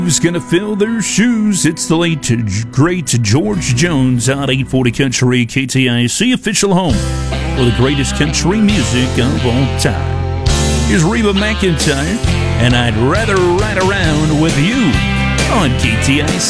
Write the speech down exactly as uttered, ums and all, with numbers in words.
Who's gonna fill their shoes? It's the late, great George Jones on eight forty Country K T I C, official home for the greatest country music of all time. Here's Reba McEntire, and I'd rather ride around with you on K T I C.